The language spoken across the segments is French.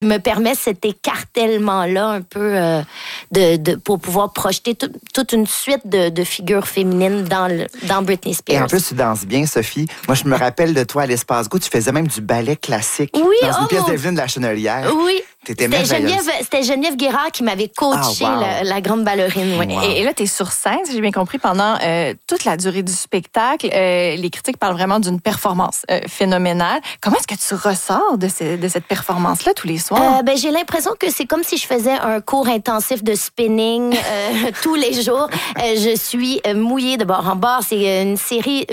me permet cet écartèlement-là un peu pour pouvoir projeter toute une suite de figures féminines dans Britney Spears. Et en plus, tu danses bien, Sophie. Moi, je me rappelle de toi à l'Espace Go, tu faisais même du ballet classique dans une pièce d'Evelyne de la Chenelière. Oui. C'était merveilleuse. C'était Geneviève Guérard qui m'avait coaché la grande ballerine. Oui. Wow. Et là, tu es sur scène, si j'ai bien compris, pendant toute la durée du spectacle. Les critiques parlent vraiment d'une performance phénoménale. Comment est-ce que tu ressors de cette performance-là tous les soirs? J'ai l'impression que c'est comme si je faisais un cours intensif de spinning tous les jours. Je suis mouillée de bord en bord. C'est une série,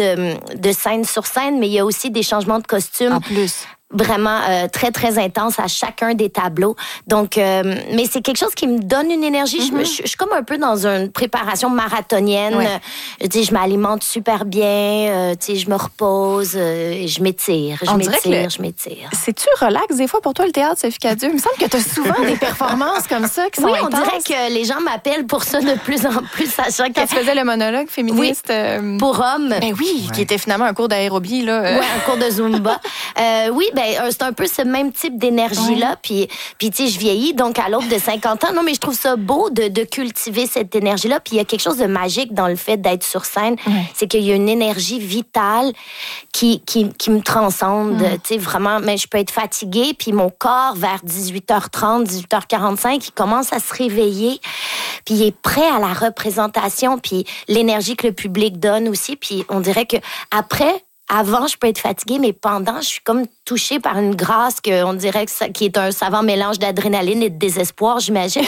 de scènes sur scène, mais il y a aussi des changements de costumes. En plus. Vraiment très, très intense à chacun des tableaux. Donc, mais c'est quelque chose qui me donne une énergie. Je suis comme un peu dans une préparation marathonienne. Ouais. Je m'alimente super bien. Je me repose. Je m'étire. Je m'étire. C'est-tu relax des fois pour toi, le théâtre, Sophie Cadieux? Il me semble que tu as souvent des performances comme ça qui sont intenses. On dirait que les gens m'appellent pour ça de plus en plus. Sachant Quand tu faisais le monologue féministe... pour hommes. Ben oui, qui était finalement un cours d'aérobie, là. Oui, un cours de Zumba. C'est un peu ce même type d'énergie-là. Puis tu sais, je vieillis, donc à l'aube de 50 ans. Non, mais je trouve ça beau de cultiver cette énergie-là. Puis il y a quelque chose de magique dans le fait d'être sur scène. C'est qu'il y a une énergie vitale qui me transcende. Tu sais, vraiment, mais je peux être fatiguée, puis mon corps, vers 18h30, 18h45, il commence à se réveiller. Puis il est prêt à la représentation, puis l'énergie que le public donne aussi. Puis on dirait que avant, je peux être fatiguée, mais pendant, je suis comme touchée par une grâce qu'on dirait qui est un savant mélange d'adrénaline et de désespoir, j'imagine.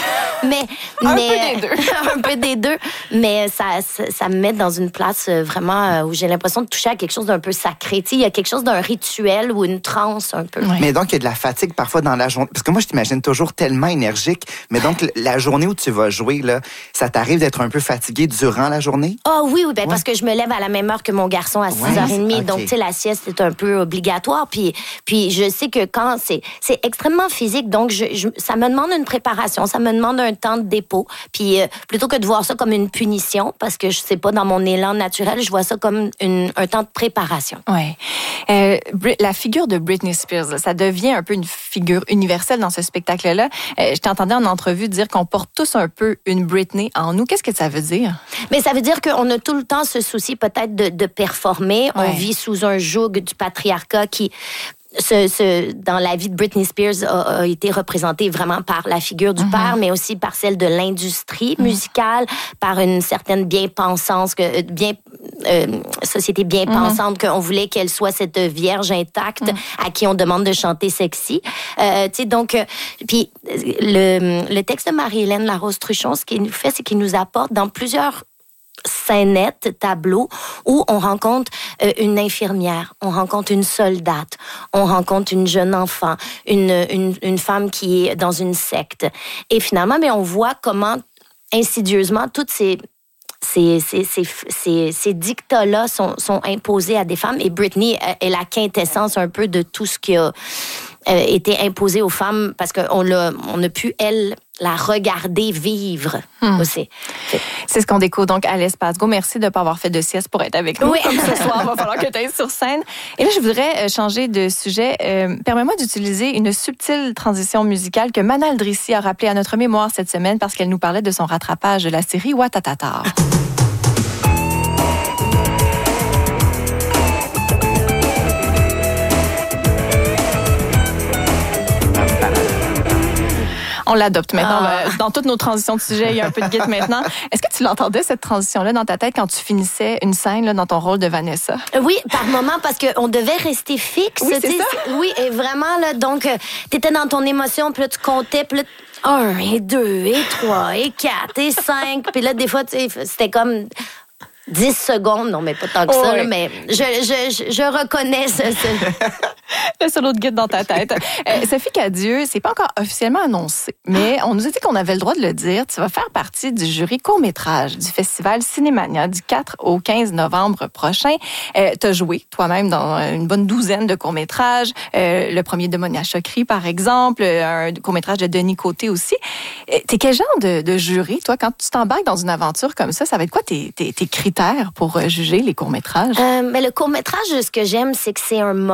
Un peu des deux. Mais ça me met dans une place vraiment où j'ai l'impression de toucher à quelque chose d'un peu sacré. Tu sais, il y a quelque chose d'un rituel ou une transe un peu. Ouais. Mais donc, il y a de la fatigue parfois dans la journée. Parce que moi, je t'imagine toujours tellement énergique. Mais donc, la journée où tu vas jouer, là, ça t'arrive d'être un peu fatiguée durant la journée? Oui, parce que je me lève à la même heure que mon garçon à 6h30. Okay. Donc, tu sais, la sieste est un peu obligatoire. Puis je sais que quand c'est extrêmement physique, donc ça me demande une préparation, ça me demande un temps de dépôt. Puis plutôt que de voir ça comme une punition, parce que je sais pas, dans mon élan naturel, je vois ça comme un temps de préparation. Oui. La figure de Britney Spears, ça devient un peu une figure universelle dans ce spectacle-là. Je t'entendais en entrevue dire qu'on porte tous un peu une Britney en nous. Qu'est-ce que ça veut dire? Mais ça veut dire qu'on a tout le temps ce souci peut-être de performer. On vit sous un joug du patriarcat qui... dans la vie de Britney Spears a été représenté vraiment par la figure du père, mais aussi par celle de l'industrie musicale, par une certaine bien-pensance, société bien-pensante, qu'on voulait qu'elle soit cette vierge intacte à qui on demande de chanter sexy. Puis le texte de Marie-Hélène Larose-Truchon, ce qu'il nous fait, c'est qu'il nous apporte dans plusieurs scénettes, tableaux, où on rencontre une infirmière, on rencontre une soldate, on rencontre une jeune enfant, une femme qui est dans une secte. Et finalement, on voit comment, insidieusement, toutes ces dictats-là sont imposés à des femmes. Et Britney est la quintessence un peu de tout ce qui a été imposé aux femmes, parce qu'on a pu, elle, la regarder vivre aussi. C'est ce qu'on découvre donc à l'Espace Go. Merci de ne pas avoir fait de sieste pour être avec nous. Oui. Comme ce soir, il va falloir que tu ailles sur scène. Et là, je voudrais changer de sujet. Permets-moi d'utiliser une subtile transition musicale que Manal Drissi a rappelée à notre mémoire cette semaine parce qu'elle nous parlait de son rattrapage de la série Ouattatatar. On l'adopte maintenant. Dans toutes nos transitions de sujet, il y a un peu de guide maintenant. Est-ce que tu l'entendais, cette transition-là, dans ta tête quand tu finissais une scène là, dans ton rôle de Vanessa? Oui, par moment, parce qu'on devait rester fixe. Oui, c'est ça. Oui, et vraiment, là, donc, t'étais dans ton émotion, puis là, tu comptais, puis là, 1, et 2, et 3, et 4, et 5. Puis là, des fois, tu sais, c'était comme... 10 secondes, non, mais pas tant que ça, là, mais je reconnais ce... Le solo de guide dans ta tête. Sophie Cadieux, c'est pas encore officiellement annoncé, mais on nous a dit qu'on avait le droit de le dire. Tu vas faire partie du jury court-métrage du festival Cinémania du 4 au 15 novembre prochain. Tu as joué toi-même dans une bonne douzaine de courts-métrages. Le premier de Monia Chokri, par exemple, un court-métrage de Denis Côté aussi. T'es quel genre de jury, toi, quand tu t'embarques dans une aventure comme ça va être quoi tes critères pour juger les courts-métrages? Mais le court-métrage, ce que j'aime, c'est que c'est un moment.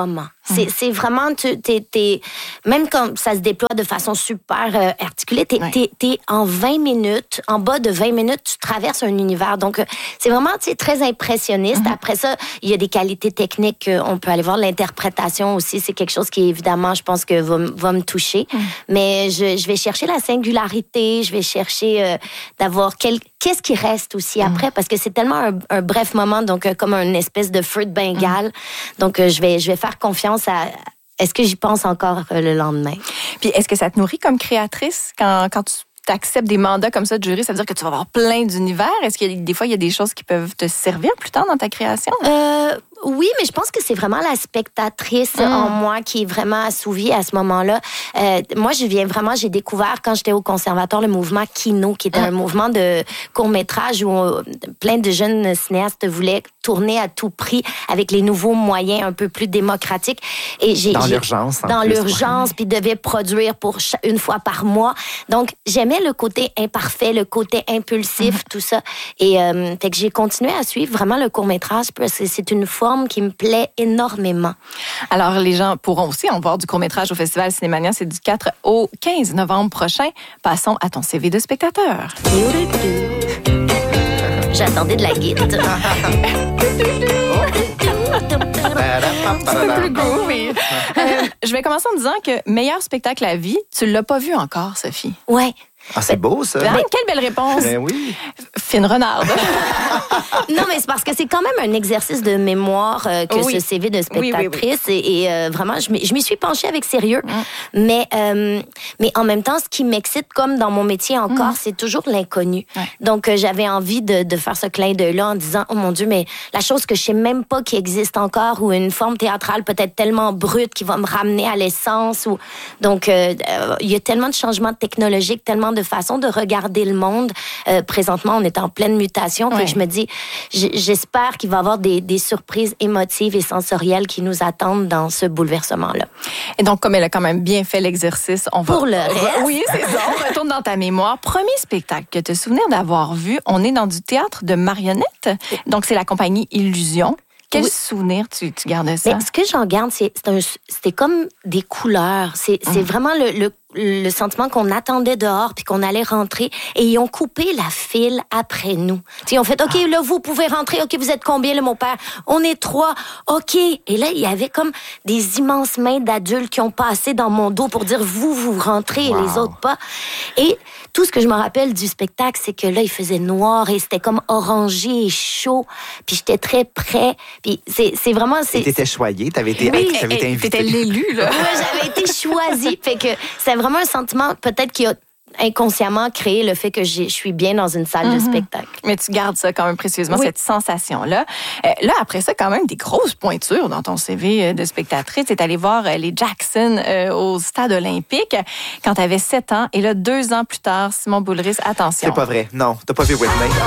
C'est vraiment, même quand ça se déploie de façon super articulée, t'es en 20 minutes, en bas de 20 minutes, tu traverses un univers. Donc, c'est vraiment très impressionniste. Après ça, il y a des qualités techniques. On peut aller voir l'interprétation aussi. C'est quelque chose qui, évidemment, je pense que va me toucher. Mais je vais chercher la singularité. Je vais chercher d'avoir qu'est-ce qui reste aussi après, parce que c'est tellement un bref moment, donc comme une espèce de feu de Bengale. Donc, je vais faire confiance à... Est-ce que j'y pense encore le lendemain? Puis, est-ce que ça te nourrit comme créatrice quand tu acceptes des mandats comme ça de jury? Ça veut dire que tu vas avoir plein d'univers. Est-ce qu'il y a des fois, il y a des choses qui peuvent te servir plus tard dans ta création? Oui, mais je pense que c'est vraiment la spectatrice en moi qui est vraiment assouvie à ce moment-là. Moi, j'ai découvert quand j'étais au conservatoire le mouvement Kino, qui était un mouvement de court-métrage où plein de jeunes cinéastes voulaient tourner à tout prix avec les nouveaux moyens un peu plus démocratiques. Et dans l'urgence. Dans l'urgence, puis devaient produire une fois par mois. Donc, j'aimais le côté imparfait, le côté impulsif, tout ça. Et fait que j'ai continué à suivre vraiment le court-métrage parce que c'est une forme qui me plaît énormément. Alors, les gens pourront aussi en voir du court-métrage au Festival Cinémania. C'est du 4 au 15 novembre prochain. Passons à ton CV de spectateur. J'attendais de la guitare. C'est plus groovy. Je vais commencer en disant que meilleur spectacle à vie, tu l'as pas vu encore, Sophie. Ouais. Ah, c'est beau, ça. Quelle belle réponse. Ben oui. Fine renarde. Non, mais c'est parce que c'est quand même un exercice de mémoire que ce CV de spectatrice. Oui. Et vraiment, je m'y suis penchée avec sérieux. Mais en même temps, ce qui m'excite, comme dans mon métier encore, c'est toujours l'inconnu. Donc, j'avais envie de faire ce clin d'œil-là en disant, oh mon Dieu, mais la chose que je sais même pas qui existe encore, ou une forme théâtrale peut-être tellement brute qui va me ramener à l'essence. Donc, il y a tellement de changements technologiques, tellement de façons de regarder le monde. Présentement, on est en pleine mutation. Que je me dis, j'espère qu'il va y avoir des surprises émotives et sensorielles qui nous attendent dans ce bouleversement-là. Et donc, comme elle a quand même bien fait l'exercice, Pour le reste. Oui, c'est ça. On retourne dans ta mémoire. Premier spectacle que tu as souvenir d'avoir vu, on est dans du théâtre de marionnettes. Donc, c'est la compagnie Illusion. Quel souvenir tu gardes de ça? Mais ce que j'en garde, c'était comme des couleurs. C'est vraiment le sentiment qu'on attendait dehors puis qu'on allait rentrer, et ils ont coupé la file après nous. T'sais, ils ont fait, OK, là, vous pouvez rentrer. OK, vous êtes combien, là, mon père? On est 3. OK. Et là, il y avait comme des immenses mains d'adultes qui ont passé dans mon dos pour dire, vous rentrez et les autres pas. Et tout ce que je me rappelle du spectacle, c'est que là, il faisait noir et c'était comme orangé et chaud. Puis j'étais très près. Puis c'est vraiment... T'étais choyée, t'avais été invitée. T'étais l'élu, là. Oui, j'avais été choisie. Fait que c'est vraiment un sentiment peut-être qui a inconsciemment créé le fait que je suis bien dans une salle de spectacle. Mais tu gardes ça quand même précieusement, cette sensation-là. Là, après ça, quand même, des grosses pointures dans ton CV de spectatrice. Tu es allée voir les Jackson au Stade olympique quand tu avais 7 ans. Et là, 2 ans plus tard, Simon Boulris, attention. C'est pas vrai. Non, t'as pas vu Whitney.